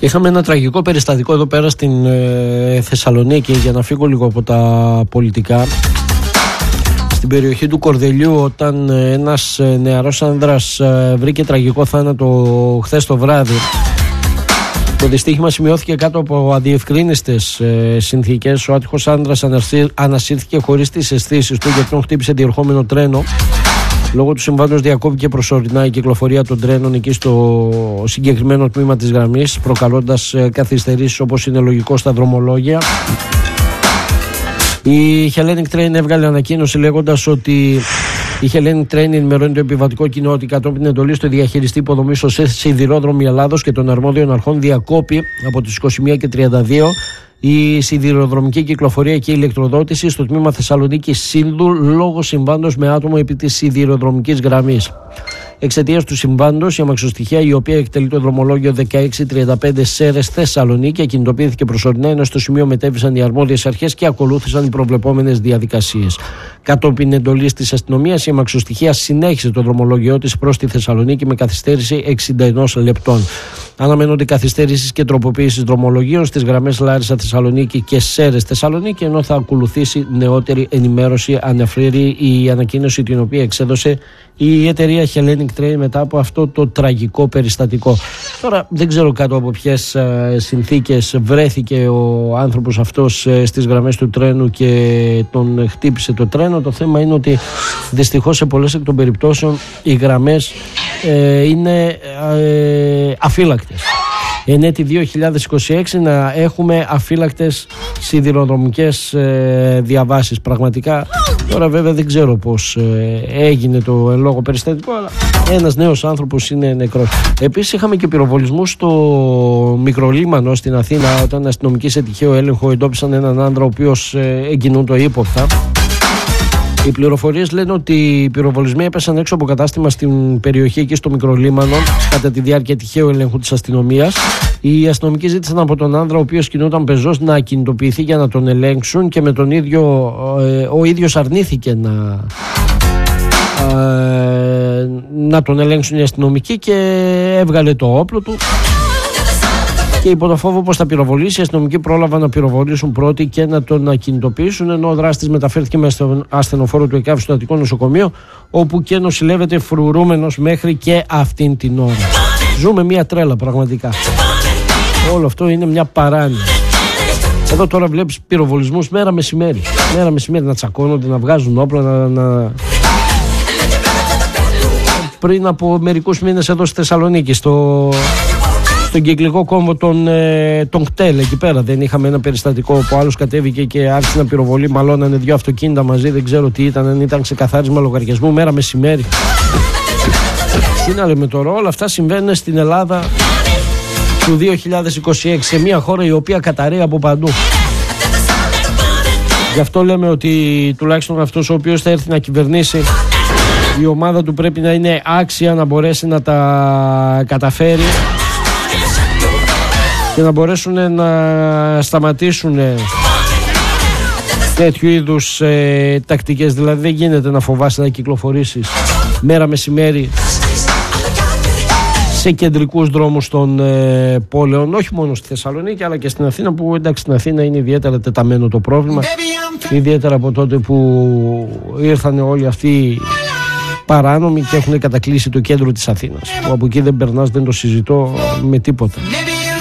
Είχαμε ένα τραγικό περιστατικό εδώ πέρα στην Θεσσαλονίκη, για να φύγω λίγο από τα πολιτικά. Στην περιοχή του Κορδελιού, όταν ένας νεαρός άνδρας βρήκε τραγικό θάνατο χθες το βράδυ. Το δυστύχημα σημειώθηκε κάτω από αδιευκρίνιστες συνθήκες. Ο άτυχος άνδρας ανασύρθηκε χωρίς τις αισθήσεις του, γιατί τον χτύπησε διερχόμενο τρένο. Λόγω του συμβάντος διακόπηκε προσωρινά η κυκλοφορία των τρένων εκεί στο συγκεκριμένο τμήμα της γραμμής, προκαλώντας καθυστερήσεις, όπως είναι λογικό, στα δρομολόγια. Η Hellenic Train έβγαλε ανακοίνωση λέγοντας ότι η Hellenic Train ενημερώνει το επιβατικό κοινό ότι κατόπιν εντολής του διαχειριστή υποδομής ΟΣΕ Σιδηρόδρομοι Ελλάδος και των αρμόδιων αρχών διακόπη από τις 21:32 η σιδηροδρομική κυκλοφορία και η ηλεκτροδότηση στο τμήμα Θεσσαλονίκη Σύνδου λόγω συμβάντος με άτομο επί της σιδηροδρομικής γραμμής. Εξαιτίας του συμβάντος, η αμαξοστοιχεία, η οποία εκτελεί το δρομολόγιο 1635 Σέρες Θεσσαλονίκη, ακινητοποιήθηκε προσωρινά, ενώ στο σημείο μετέβησαν οι αρμόδιες αρχές και ακολούθησαν οι προβλεπόμενες διαδικασίες. Κατόπιν εντολής της αστυνομίας, η αμαξοστοιχεία συνέχισε το δρομολόγιο της προς τη Θεσσαλονίκη με καθυστέρηση 61 λεπτών. Αναμένονται καθυστέρησεις και τροποποίησεις δρομολογίων στις γραμμές Λάρισα Θεσσαλονίκη και Σέρες Θεσσαλονίκη, ενώ θα ακολουθήσει νεότερη ενημέρωση, αναφέρει η ανακοίνωση την οποία εξέδωσε η εταιρεία Hellenic Train μετά από αυτό το τραγικό περιστατικό. Τώρα δεν ξέρω κάτω από ποιες συνθήκες βρέθηκε ο άνθρωπος αυτός στις γραμμές του τρένου και τον χτύπησε το τρένο. Το θέμα είναι ότι δυστυχώς σε πολλές εκ των περιπτώσεων οι γραμμές είναι αφύλακτες. Εν έτη 2026 να έχουμε αφύλακτες σιδηροδρομικές διαβάσεις. Πραγματικά τώρα βέβαια δεν ξέρω πώς έγινε το εν λόγω περιστατικό, αλλά ένας νέος άνθρωπος είναι νεκρός. Επίσης είχαμε και πυροβολισμούς στο Μικρολίμανο στην Αθήνα, όταν αστυνομικοί σε τυχαίο έλεγχο εντόπισαν έναν άνδρα ο οποίος εγκινούν το ύποπτα. Οι πληροφορίες λένε ότι οι πυροβολισμοί έπεσαν έξω από κατάστημα στην περιοχή εκεί στο Μικρολίμανο κατά τη διάρκεια τυχαίου ελέγχου της αστυνομίας. Οι αστυνομικοί ζήτησαν από τον άνδρα, ο οποίος κινούταν πεζός, να κινητοποιηθεί για να τον ελέγξουν και με τον ίδιο, ο ίδιος αρνήθηκε να τον ελέγξουν οι αστυνομικοί και έβγαλε το όπλο του. Και υπό το φόβο πως θα πυροβολήσει, οι αστυνομικοί πρόλαβαν να πυροβολήσουν πρώτοι και να τον ακινητοποιήσουν, ενώ ο δράστης μεταφέρθηκε με ασθενοφόρο του ΕΚΑΒ στο Αττικό Νοσοκομείο, όπου και νοσηλεύεται φρουρούμενος μέχρι και αυτήν την ώρα. Ζούμε μια τρέλα πραγματικά. Όλο αυτό είναι μια παράνοια. Εδώ τώρα βλέπεις πυροβολισμούς μέρα μεσημέρι. Μέρα μεσημέρι να τσακώνονται, να βγάζουν όπλα, Πριν από μερικούς μήνες εδώ στη Θεσσαλονίκη, στον κυκλικό κόμβο των κτέλ, εκεί πέρα δεν είχαμε ένα περιστατικό που άλλος κατέβηκε και άρχισε να πυροβολεί, μαλώνανε δύο αυτοκίνητα μαζί, δεν ξέρω τι ήταν, αν ήταν ξεκαθάρισμα λογαριασμού, μέρα μεσημέρι. Τι να λέμε τώρα, όλα αυτά συμβαίνουν στην Ελλάδα του 2026, σε μια χώρα η οποία καταρρέει από παντού. Γι' αυτό λέμε ότι τουλάχιστον αυτός ο οποίος θα έρθει να κυβερνήσει, η ομάδα του πρέπει να είναι άξια να μπορέσει να τα καταφέρει και να μπορέσουν να σταματήσουν τέτοιου είδους τακτικές. Δηλαδή δεν γίνεται να φοβάσαι να κυκλοφορήσεις μέρα μεσημέρι σε κεντρικούς δρόμους των πόλεων, όχι μόνο στη Θεσσαλονίκη αλλά και στην Αθήνα, που εντάξει στην Αθήνα είναι ιδιαίτερα τεταμένο το πρόβλημα, ιδιαίτερα από τότε που ήρθαν όλοι αυτοί παράνομοι και έχουν κατακλείσει το κέντρο της Αθήνας, που από εκεί δεν περνάς, δεν το συζητώ με τίποτα.